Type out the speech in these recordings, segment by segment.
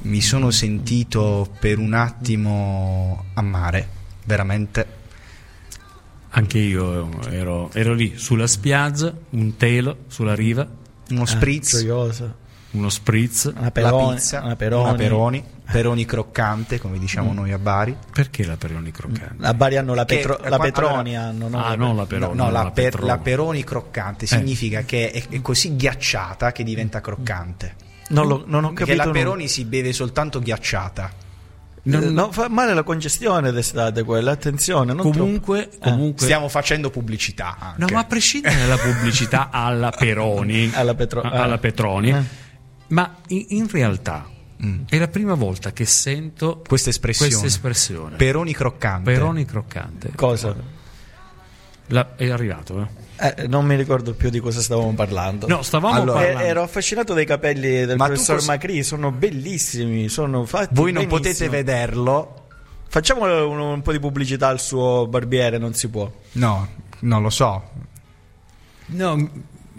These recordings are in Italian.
mi sono sentito per un attimo a mare, veramente. Anche io ero lì sulla spiaggia, un telo sulla riva, Uno spritz, gioioso. uno spritz. Una peroni, la pizza, una peroni. peroni croccante, come diciamo noi a Bari. Perché la peroni croccante? A Bari hanno la Che- petroni allora- hanno, no? Ah, non la peroni. No, la petroni. peroni croccante significa che è così ghiacciata che diventa croccante. Non ho Perché capito. la peroni si beve soltanto ghiacciata. No, fa male la congestione d'estate quella, attenzione. Non Comunque, Stiamo facendo pubblicità anche. no, ma a prescindere dalla pubblicità alla Peroni, Alla Petroni, ma in realtà è la prima volta che sento Questa espressione. Peroni croccante. Peroni croccante. Cosa? È arrivato, Non mi ricordo più di cosa stavamo parlando. No, stavamo Allora, parlando. Ero affascinato dai capelli del Ma tu professor cos- Macri, sono bellissimi, sono fatti Voi non benissimo. potete vederlo. Facciamo un po' di pubblicità al suo barbiere, non si può. No, non lo so. No,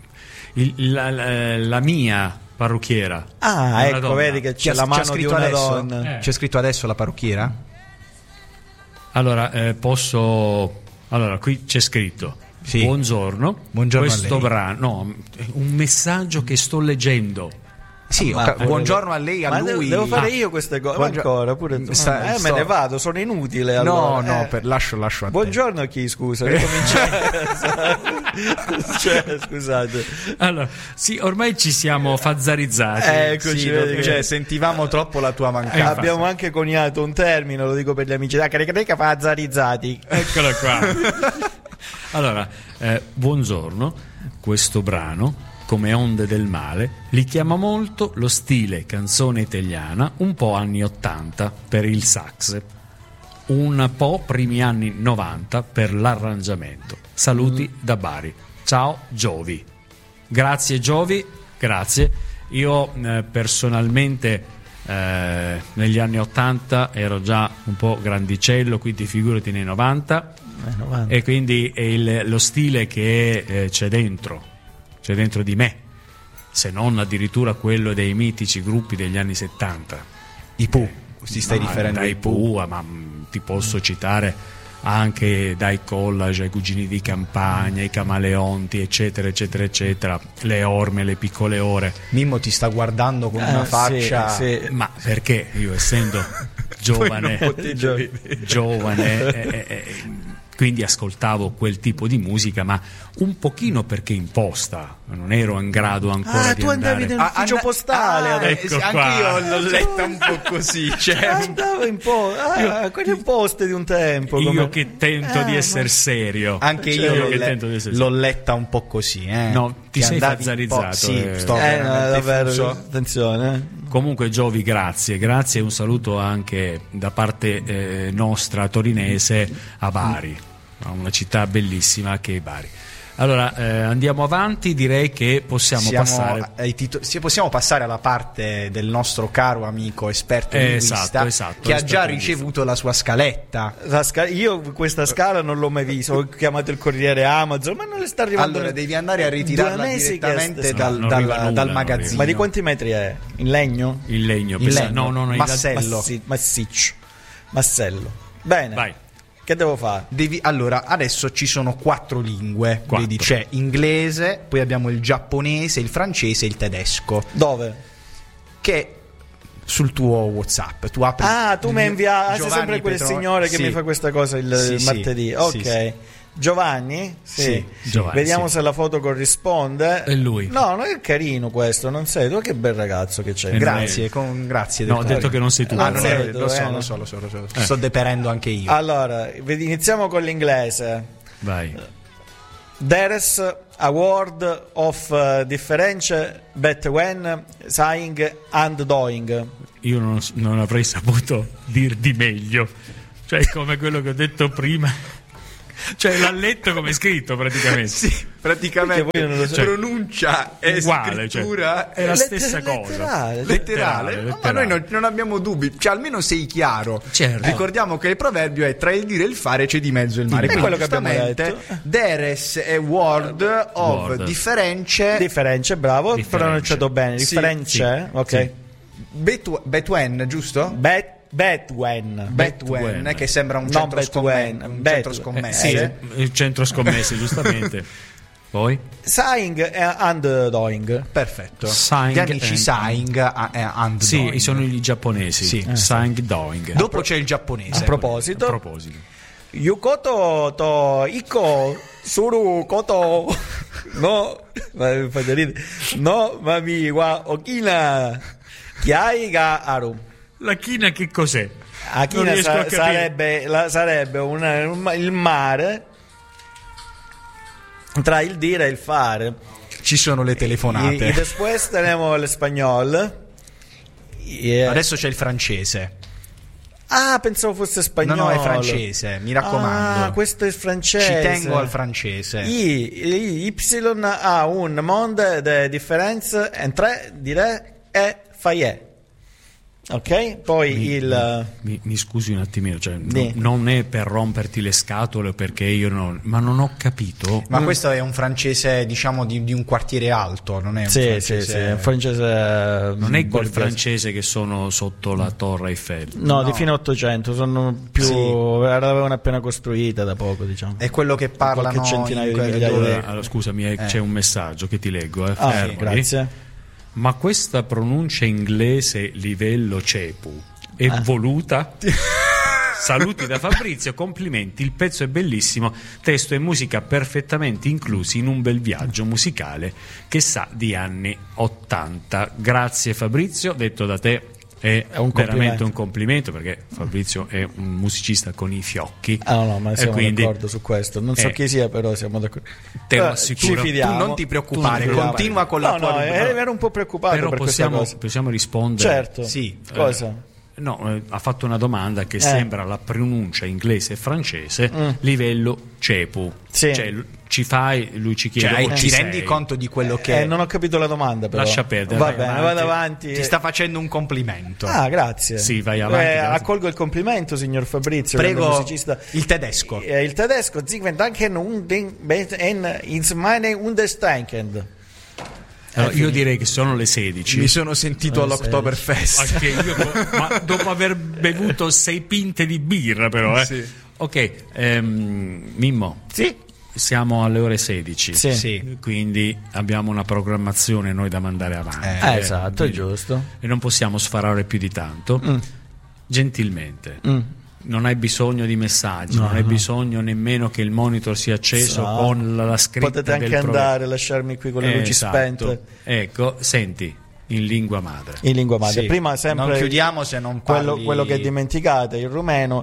la mia parrucchiera. Ah, Una ecco, donna. vedi che c'è la mano di una adesso? donna. C'è scritto adesso la parrucchiera? Allora, posso. Allora, qui c'è scritto. Sì. Buongiorno. Buongiorno a Questo lei. brano, no, un messaggio che sto leggendo. Sì, Ma- buongiorno a lei, a Ma lui. devo fare io queste cose? Ancora pure tu. Me ne vado, sono inutile. No, Allora. lascio a te. Buongiorno a chi, scusa, cioè, scusate. Allora, sì, ormai ci siamo fazzarizzati. Eccoci, Sì, vedi che- cioè, sentivamo troppo la tua mancanza. Abbiamo anche coniato un termine, lo dico per gli amici da carica fazzarizzati. Eccola qua. Allora, buongiorno. Questo brano, come onde del male, li chiama molto lo stile canzone italiana, un po' anni 80 per il sax, un po' primi anni 90 per l'arrangiamento. Saluti da Bari. Ciao Giovi. Grazie Giovi, grazie. Io personalmente negli anni 80 ero già un po' grandicello, quindi figurati nei 90. E quindi è lo stile che c'è dentro di me, se non addirittura quello dei mitici gruppi degli anni 70. I Pooh, ti stai Ma riferendo dai ai Pooh? Pooh, ma ti posso citare anche dai Collage ai Cugini di Campagna, i Camaleonti, eccetera eccetera eccetera, le Orme, le Piccole Ore. Mimmo ti sta guardando con una faccia. sì. Ma perché io, essendo giovane, quindi ascoltavo quel tipo di musica, ma un pochino perché imposta, non ero in grado ancora di tu andavi andare. nell'ufficio postale adesso. ecco anche qua. io l'ho letta un po' così. Cioè, Andavo in quelle poste di un tempo. Io che tento di essere serio. anche Cioè, io che tento di essere l'ho serio. letta un po' così. No, ti Che sei andavi fazzarizzato, un po'. Sì, sto No, veramente davvero, fuso. attenzione. Comunque Giovi, grazie e un saluto anche da parte nostra torinese a Bari, una città bellissima che è Bari. Allora andiamo avanti, direi che possiamo passare possiamo passare alla parte del nostro caro amico esperto linguista esatto, che ha già esperto ricevuto la sua scaletta. Io questa scala non l'ho mai vista. Ho chiamato il corriere Amazon, ma non le sta arrivando. Allora devi andare a ritirarla 2 mesi direttamente che non arriva nulla, dal non magazzino. Ma di quanti metri è? In legno? in legno, In legno. no, Massello. Massiccio. Massello. Bene. Vai. Che devo fare? Allora, adesso ci sono 4 lingue. 4. Vedi, c'è inglese, poi abbiamo il giapponese, il francese e il tedesco. Dove? Che sul tuo WhatsApp tu apri. Tu mi invia. Sei Giovanni sempre quel Petroni. signore che Sì. mi fa questa cosa il Sì, sì. martedì. Ok. Sì, sì. Giovanni? Sì, Giovanni, Vediamo sì. se la foto corrisponde. È lui. No, non è carino questo, non sei tu, che bel ragazzo che c'è. Grazie, grazie. No, ho detto che non sei tu. Ah, non è, Lo lo so, so. Sto deperendo anche io. Allora, iniziamo con l'inglese. Vai. There's a word of difference between saying and doing. Io non avrei saputo dir di meglio, cioè come quello che ho detto prima. Cioè l'ha letto come è scritto praticamente. Sì, praticamente Perché voi non lo so. pronuncia e Uguale, scrittura è la stessa cosa. letterale. Ma noi non abbiamo dubbi, cioè almeno sei chiaro. Certo. Ricordiamo che il proverbio è tra il dire e il fare c'è di mezzo il mare. È Quindi, quello che abbiamo giustamente, detto. There's a word of Word. difference. Difference, bravo, Difference. pronunciato bene. Sì, Difference, sì, ok. sì. Betwen, giusto? Betwen, che sembra un Non centro Betwen, scommesse. il centro scommesse, giustamente. Poi? Sighing and Doing. Perfetto. Sighing Gli amici and- Sighing and Sì, Doing. sono i giapponesi. Sì. Sighing Doing. Dopo c'è il giapponese. A proposito, A proposito. Yukoto to Iko Suru Koto no, mi fate ridere. No, mami wa Okina Kiai ga aru. La china che cos'è? Non Akina riesco a capire. sarebbe il mare tra il dire e il fare. Ci sono le telefonate. Y después tenemos el español. Adesso c'è il francese. Ah, pensavo fosse spagnolo. No, è francese, mi raccomando. Ah, questo è francese. Ci tengo al francese. Y ha un monde de difference entre dire e faye. Ok? Poi Mi scusi un attimino, cioè, Sì. non è per romperti le scatole perché io non... Ma non ho capito. Ma questo è un francese, diciamo, di un quartiere alto, non è un sì, francese... un francese. Non è quel borghese. francese che sono sotto la Torre Eiffel. No, di No. fine 800, sono più. Sì. L'avevano appena costruita da poco, diciamo. È quello che parlano Qualche centinaio di migliaia dove- di- Allora, scusami, c'è un messaggio che ti leggo. Ah, Fermati. grazie. Ma questa pronuncia inglese livello cepu è voluta? Saluti da Fabrizio, complimenti, il pezzo è bellissimo, testo e musica perfettamente inclusi in un bel viaggio musicale che sa di anni 80. Grazie Fabrizio, detto da te è un veramente complimento. un complimento perché Fabrizio è un musicista con i fiocchi. Ah, no, ma e siamo quindi d'accordo su questo. Non so chi sia, però siamo d'accordo. te lo Allora, assicuro. Ci fidiamo. Tu non ti preoccupare, Tu non ti continua con la No, tua no, rubrica. ero un po' preoccupato Però per questa cosa. possiamo rispondere. Certo. Sì. Cosa? No, ha fatto una domanda che sembra la pronuncia inglese e francese livello cepu. Sì. Cioè, ci fai, lui ci chiede Cioè, o ti ci rendi sei? conto di quello che Non ho capito la domanda, però. Lascia perdere, Va vai bene, avanti. vado avanti. ti sta facendo un complimento. Ah, grazie. Sì, vai avanti, grazie. Accolgo il complimento, signor Fabrizio. Prego, grande musicista. il tedesco. Il tedesco, Zygmunt Danken und ins meine Understanken. Allora, io direi che sono le 16. Mi sono sentito all'Oktoberfest. Anche io, ma dopo aver bevuto 6 pinte di birra, però. Sì. Ok, Mimmo. Sì. Siamo alle ore 16. Sì. Sì. Quindi abbiamo una programmazione noi da mandare avanti. Esatto, è quindi- giusto. E non possiamo sfarare più di tanto. Gentilmente, non hai bisogno di messaggi, non hai bisogno nemmeno che il monitor sia acceso No. con la scritta Potete anche del programma. andare, lasciarmi qui con le luci Esatto. spente. Ecco, senti, in lingua madre. In lingua madre. Sì. Prima sempre Non chiudiamo se non parli... quello che dimenticate, il rumeno.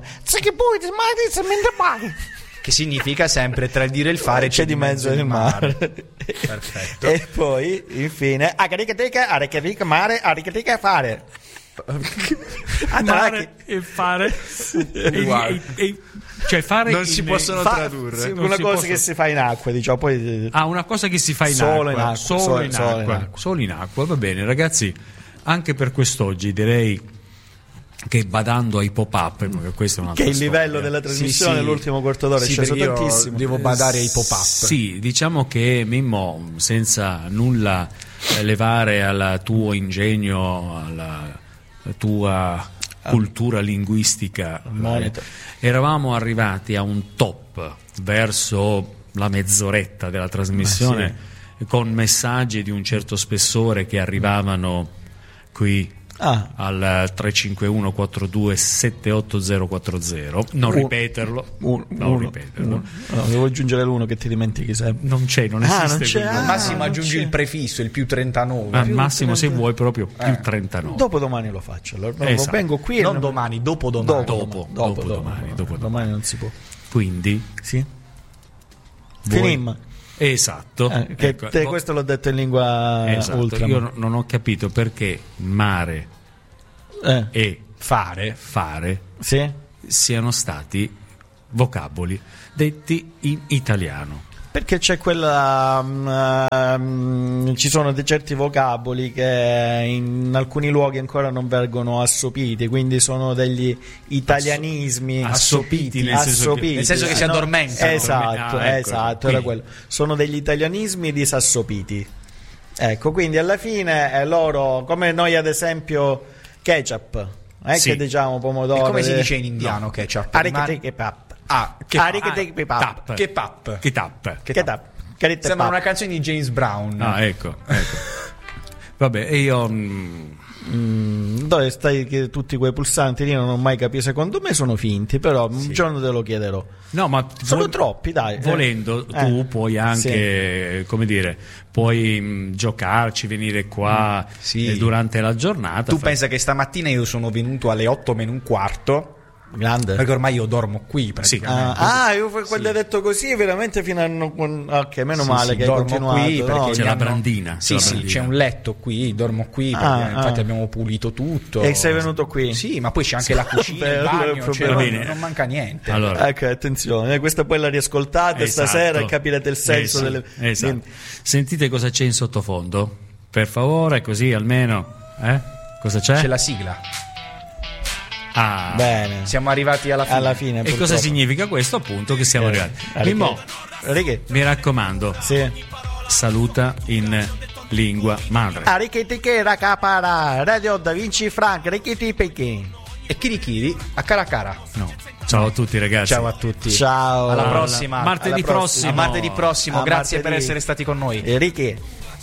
Che significa sempre tra il dire e il fare C'è di mezzo il mare. Perfetto. E poi, infine, aricatica mare, aricatica fare. Andare e fare. Uguale. Cioè fare Non si possono tradurre. Sì, Non una si cosa possono- che si fa in acqua, diciamo, poi Una cosa che si fa in Solo acqua. in acqua, Solo in solo in acqua. acqua. Solo in acqua, va bene, ragazzi. Anche per quest'oggi direi che badando ai pop-up, perché questa è un'altra che il storia. livello della trasmissione, sì. l'ultimo quarto d'ora è Sì, sceso perché io tantissimo. devo badare ai pop-up. Sì, diciamo che Mimmo, senza nulla levare al tuo ingegno, alla tua cultura linguistica, Monito. eravamo arrivati a un top verso la mezz'oretta della trasmissione con messaggi di un certo spessore che arrivavano qui al 351 42 78040. Non ripeterlo. Non ripeterlo. No, devo aggiungere l'uno che ti dimentichi sempre. Non c'è, non esiste. non c'è. quindi- Al massimo non aggiungi c'è. il prefisso, il più 39. Al massimo, se 30. vuoi, proprio più 39. Dopodomani lo faccio. Allora, Esatto. vengo qui. e Non domani, dopodomani. Dopodomani. Domani non si può. Quindi, Sì. voi- Finim. Esatto. Che Ecco, questo l'ho detto in lingua esatto. ultra. Io non ho capito perché mare e Fare. fare Sì? siano stati vocaboli detti in italiano. Perché c'è quella. Ci sono certi vocaboli che in alcuni luoghi ancora non vengono assopiti, quindi sono degli italianismi Assopiti, nel senso che si addormentano. Esatto, Ah, ecco, esatto, quindi- era quello. Sono degli italianismi disassopiti. Ecco, quindi alla fine loro, come noi ad esempio ketchup, Sì. che diciamo pomodoro. E come si dice in indiano ketchup? Ketchup. Sembra una canzone di James Brown. Ah, ecco. Vabbè, e io Dove stai che tutti quei pulsanti lì non ho mai capito, secondo me sono finti, però un giorno te lo chiederò. no, ma Sono troppi, dai. volendo tu puoi anche, come dire, puoi giocarci, venire qua Sì. durante la giornata. Tu pensa che stamattina io sono venuto alle 8:15, Grande. perché ormai io dormo qui praticamente. Io quando hai detto così veramente fino a ok, meno Sì, male sì, che hai dormo continuato, qui no? perché C'è mi la hanno- brandina, Sì, c'è la sì, brandina. c'è un letto qui, dormo qui perché infatti abbiamo pulito tutto. E sei venuto qui? Sì, ma poi c'è anche la cucina, il Bello, bagno, il cioè, problema. Va bene. non manca niente. Allora, Ecco, attenzione, questa poi la riascoltate esatto. stasera e capirete il senso Sì, delle. esatto. Sentite cosa c'è in sottofondo, per favore, così almeno cosa c'è? C'è la sigla. Ah, Bene. Siamo arrivati alla fine. Alla fine. e purtroppo. cosa significa questo? Appunto che siamo arrivati. Mimmo, Righe. mi raccomando, Sì. saluta in lingua madre. Arichiti che racapara, Radio Da Vinci Frank, Richiti Pekin. E Kirikiri a cara cara. No. Ciao a tutti ragazzi. Ciao a tutti. Ciao. Alla prossima. Martedì Alla prossimo. A martedì prossimo. A Grazie martedì. per essere stati con noi. Ricky.